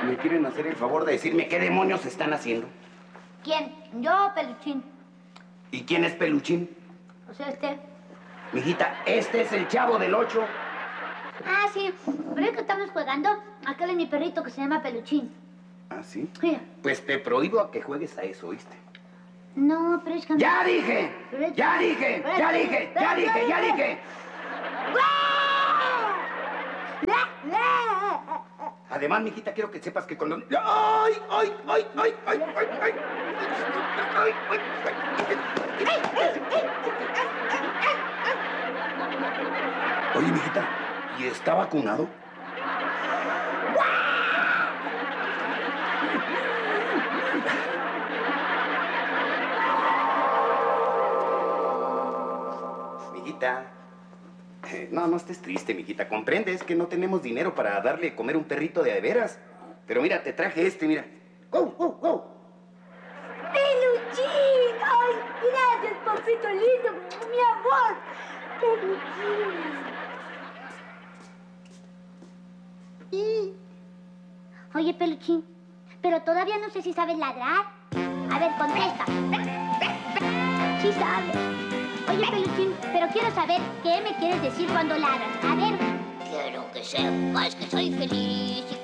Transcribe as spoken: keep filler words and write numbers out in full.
¿Me quieren hacer el favor de decirme qué demonios están haciendo? ¿Quién? ¿Yo o Peluchín? ¿Y quién es Peluchín? O sea, este. Mijita, este es el Chavo del Ocho. Ah, sí. Pero es que estamos jugando. Aquel es mi perrito que se llama Peluchín. ¿Ah, sí? Sí. Pues te prohíbo a que juegues a eso, ¿oíste? No, pero es que... ¡Ya dije! Pero es- ¡Ya dije! pero es- ¡Ya dije! ¡Ya pero- dije! ¡Ya dije! Además, mijita, quiero que sepas que con los... ¡Ay, ay, ay, ay, ay, ay, ay! ¡Ay, ay, ay! Oye, mijita, ¿y está vacunado? Mijita, eh, no, no estés triste, mijita. Comprendes que no tenemos dinero para darle a comer un perrito de a de veras. Pero mira, te traje este, mira. ¡Go, go, go! ¡Peluchín! ¡Ay, gracias, papito lindo! ¡Mi amor! ¡Peluchín! Oye, Peluchín, pero todavía no sé si sabes ladrar. A ver, contesta. Sí sabes. Oye, Peluchín, pero quiero saber qué me quieres decir cuando ladras. A ver. Quiero que sepas que soy feliz y